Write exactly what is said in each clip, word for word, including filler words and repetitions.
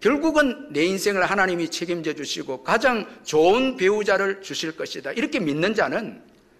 결국은 내 인생을 하나님이 책임져 주시고 가장 좋은 배우자를 주실 것이다. 이렇게 믿는 자는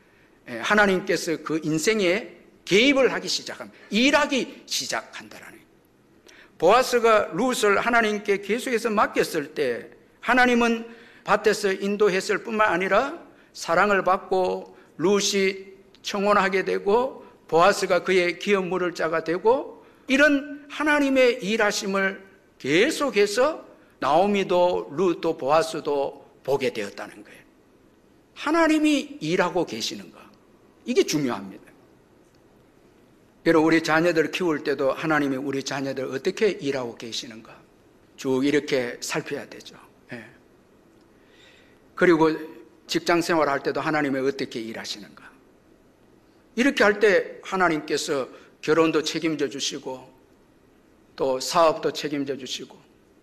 하나님께서 그 인생에 개입을 하기 시작합니다. 일하기 시작한다라는 거예요. 보아스가 룻을 하나님께 계속해서 맡겼을 때 하나님은 밭에서 인도했을 뿐만 아니라 사랑을 받고 룻이 청혼하게 되고 보아스가 그의 기업 물을 자가 되고 이런 하나님의 일하심을 계속해서 나오미도 룻도 보아스도 보게 되었다는 거예요. 하나님이 일하고 계시는가? 이게 중요합니다. 여러분, 우리 자녀들을 키울 때도 하나님이 우리 자녀들을 어떻게 일하고 계시는가 쭉 이렇게 살펴야 되죠. 예. 그리고 직장 생활할 때도 하나님이 어떻게 일하시는가. 이렇게 할 때 하나님께서 결혼도 책임져 주시고 또 사업도 책임져 주시고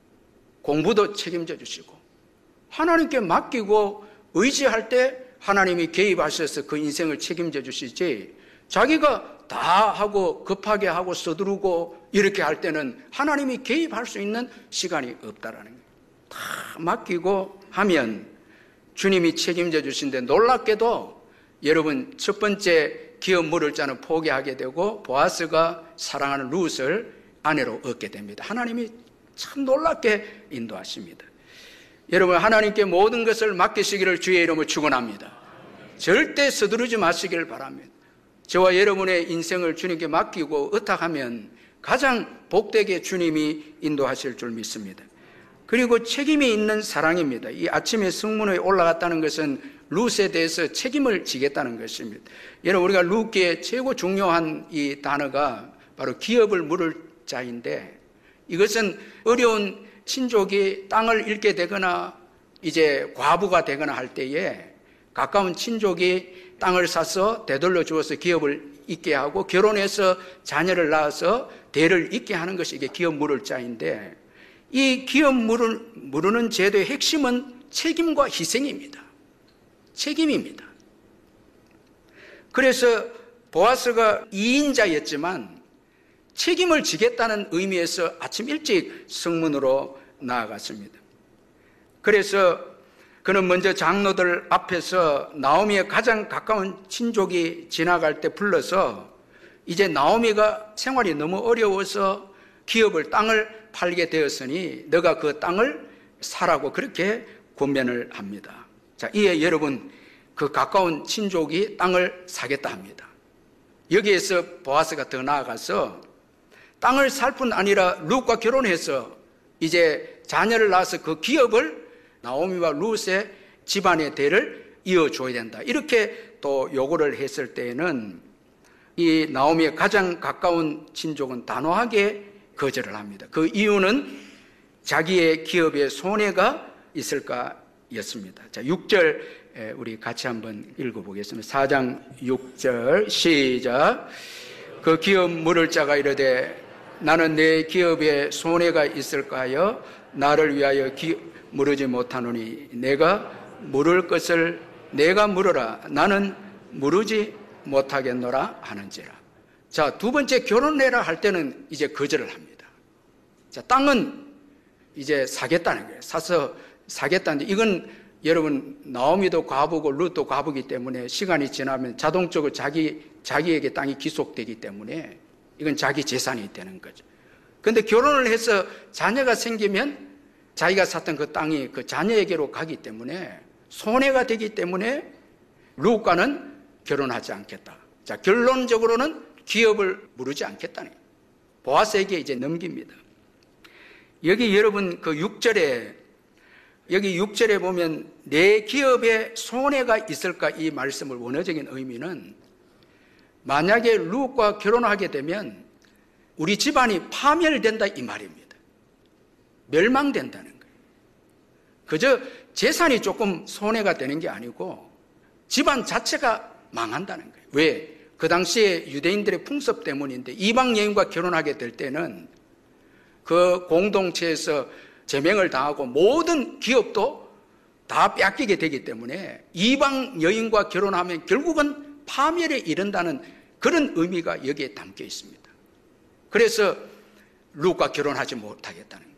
공부도 책임져 주시고 하나님께 맡기고 의지할 때 하나님이 개입하셔서 그 인생을 책임져 주시지 자기가 다 하고 급하게 하고 서두르고 이렇게 할 때는 하나님이 개입할 수 있는 시간이 없다라는 거예요. 다 맡기고 하면 주님이 책임져 주신데 놀랍게도 여러분 첫 번째 기업 물을 자는 포기하게 되고 보아스가 사랑하는 룻을 아내로 얻게 됩니다. 하나님이 참 놀랍게 인도하십니다. 여러분 하나님께 모든 것을 맡기시기를 주의 이름으로 축원합니다. 절대 서두르지 마시길 바랍니다. 저와 여러분의 인생을 주님께 맡기고 의탁하면 가장 복되게 주님이 인도하실 줄 믿습니다. 그리고 책임이 있는 사랑입니다. 이 아침에 성문에 올라갔다는 것은 룻에 대해서 책임을 지겠다는 것입니다. 여러분 우리가 룻기에 최고 중요한 이 단어가 바로 기업을 물을 자인데 이것은 어려운 친족이 땅을 잃게 되거나 이제 과부가 되거나 할 때에 가까운 친족이 땅을 사서 되돌려 주어서 기업을 잇게 하고 결혼해서 자녀를 낳아서 대를 잇게 하는 것이 이게 기업 물을 자인데 이 기업 물을 물으는 제도의 핵심은 책임과 희생입니다. 책임입니다. 그래서 보아스가 이인자였지만 책임을 지겠다는 의미에서 아침 일찍 성문으로 나아갔습니다. 그래서 그는 먼저 장로들 앞에서 나오미의 가장 가까운 친족이 지나갈 때 불러서 이제 나오미가 생활이 너무 어려워서 기업을 땅을 팔게 되었으니 너가 그 땅을 사라고 그렇게 권면을 합니다. 자, 이에 여러분 그 가까운 친족이 땅을 사겠다 합니다. 여기에서 보아스가 더 나아가서 땅을 살 뿐 아니라 룻과 결혼해서 이제 자녀를 낳아서 그 기업을 나오미와 룻의 집안의 대를 이어줘야 된다. 이렇게 또 요구를 했을 때에는 이 나오미의 가장 가까운 친족은 단호하게 거절을 합니다. 그 이유는 자기의 기업에 손해가 있을까 였습니다. 자, 육 절 우리 같이 한번 읽어보겠습니다. 사 장 육 절 시작. 그 기업 물을 자가 이르되 나는 내 기업에 손해가 있을까 하여 나를 위하여 기, 물으지 못하노니 내가 물을 것을 내가 물으라 나는 물으지 못하겠노라 하는지라. 자, 두 번째 결혼해라 할 때는 이제 거절을 합니다. 자, 땅은 이제 사겠다는 거예요. 사서 사겠다는데 이건 여러분 나오미도 과부고 룻도 과부기 때문에 시간이 지나면 자동적으로 자기, 자기에게 땅이 기속되기 때문에 이건 자기 재산이 되는 거죠. 그런데 결혼을 해서 자녀가 생기면 자기가 샀던 그 땅이 그 자녀에게로 가기 때문에 손해가 되기 때문에 룻과는 결혼하지 않겠다. 자, 결론적으로는 기업을 물으지 않겠다는 거예요. 보아스에게 이제 넘깁니다. 여기 여러분 그 육 절에 여기 육 절에 보면 내 기업에 손해가 있을까 이 말씀을 원어적인 의미는 만약에 룻과 결혼하게 되면 우리 집안이 파멸된다 이 말입니다. 멸망된다는 거예요. 그저 재산이 조금 손해가 되는 게 아니고 집안 자체가 망한다는 거예요. 왜? 그 당시에 유대인들의 풍습 때문인데 이방 여인과 결혼하게 될 때는 그 공동체에서 제명을 당하고 모든 기업도 다 뺏기게 되기 때문에 이방 여인과 결혼하면 결국은 파멸에 이른다는 그런 의미가 여기에 담겨 있습니다. 그래서 룻과 결혼하지 못하겠다는 거예요.